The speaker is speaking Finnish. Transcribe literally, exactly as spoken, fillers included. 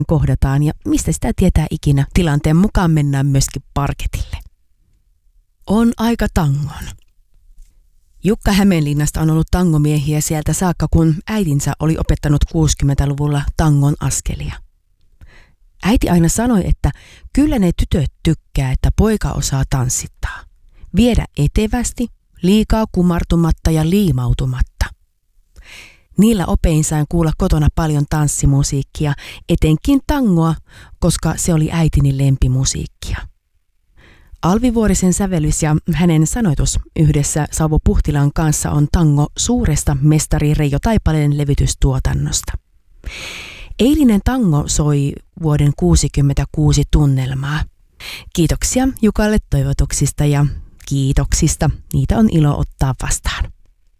kohdataan ja mistä sitä tietää ikinä, tilanteen mukaan mennään myöskin parketille. On aika tangon. Jukka Hämeenlinnasta on ollut tangomiehiä sieltä saakka, kun äitinsä oli opettanut kuusikymmentäluvulla tangon askelia. Äiti aina sanoi, että kyllä ne tytöt tykkää, että poika osaa tanssittaa. Viedä etevästi, liikaa kumartumatta ja liimautumatta. Niillä opein sain kuulla kotona paljon tanssimusiikkia, etenkin tangoa, koska se oli äitini lempimusiikkia. Alvi Vuorisen sävellys ja hänen sanoitus yhdessä Sauvo Puhtilan kanssa on tango suuresta mestari Reijo Taipaleen levytystuotannosta. Eilinen tango soi vuoden kuusikymmentäkuusi tunnelmaa. Kiitoksia Jukalle toivotuksista ja kiitoksista. Niitä on ilo ottaa vastaan.